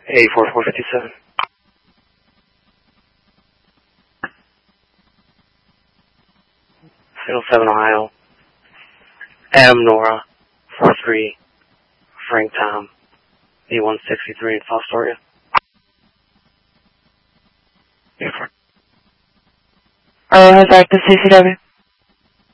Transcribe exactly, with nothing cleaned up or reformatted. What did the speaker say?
A four four five seven. Signal seven Ohio. M Nora four three Frank Tom. E one sixty-three in South Astoria. Alright, has active C C W.